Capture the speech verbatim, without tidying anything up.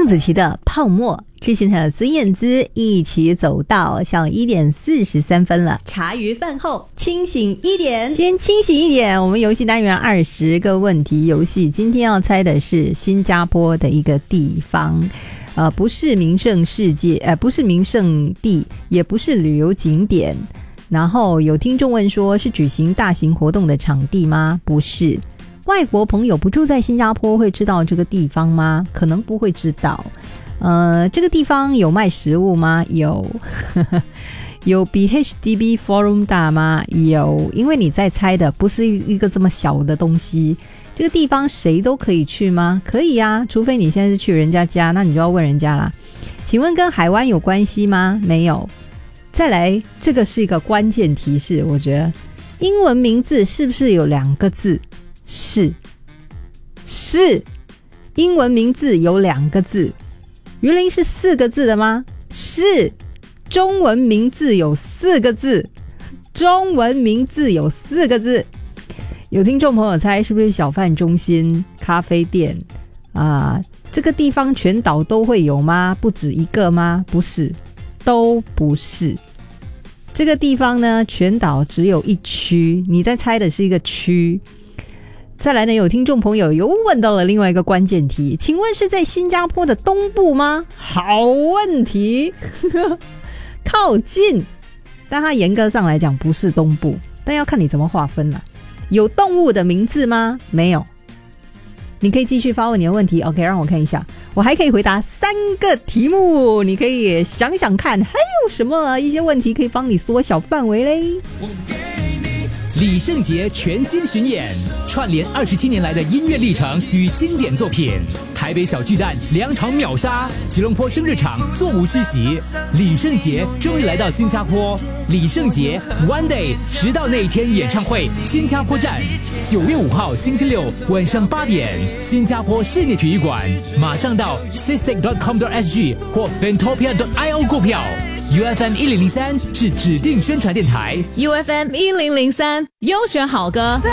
邓紫棋的泡沫，之前和孙燕姿一起走到像一点四十三分了，茶余饭后清醒一点，今天清醒一点。我们游戏单元二十个问题游戏，今天要猜的是新加坡的一个地方，呃，不是名胜世界，呃，不是名胜地，也不是旅游景点。然后有听众问说，是举行大型活动的场地吗？不是。外国朋友不住在新加坡会知道这个地方吗？可能不会知道。呃，这个地方有卖食物吗？有。有比 H D B Forum 大吗？有。因为你在猜的不是一个这么小的东西。这个地方谁都可以去吗？可以啊，除非你现在是去人家家，那你就要问人家啦。请问跟海湾有关系吗？没有。再来，这个是一个关键提示，我觉得英文名字是不是有两个字？是，是，英文名字有两个字。鱼鳞是四个字的吗？是。中文名字有四个字，中文名字有四个字。有听众朋友猜是不是小贩中心、咖啡店啊？这个地方全岛都会有吗？不止一个吗？不是，都不是。这个地方呢，全岛只有一区，你在猜的是一个区。再来呢，有听众朋友又问到了另外一个关键题，请问是在新加坡的东部吗？好问题。靠近，但它严格上来讲不是东部，但要看你怎么划分了。有动物的名字吗？没有。你可以继续发问你的问题。 OK， 让我看一下，我还可以回答三个题目，你可以想想看还有什么一些问题可以帮你缩小范围嘞。 李圣杰全新巡演，串联二十七年来的音乐历程与经典作品。台北小巨蛋两场秒杀，吉隆坡生日场座无虚席。李圣杰终于来到新加坡，李圣杰 One Day 直到那一天演唱会新加坡站，九月五号星期六晚上八点，新加坡室内体育馆。马上到 sistec dot com dot s g 或 fantopia dot i o 购票。U F M 一零零三是指定宣传电台。 U F M 一零零三优选好歌。